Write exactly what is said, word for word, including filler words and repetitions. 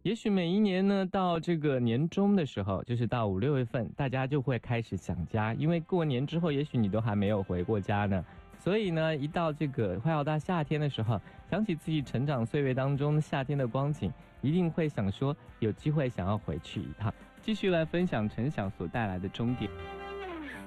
也许每一年呢，到这个年终的时候，就是到五六月份，大家就会开始想家，因为过年之后，也许你都还没有回过家呢。所以呢，一到这个快要到夏天的时候，想起自己成长岁月当中夏天的光景，一定会想说有机会想要回去一趟。继续来分享陈翔所带来的终点。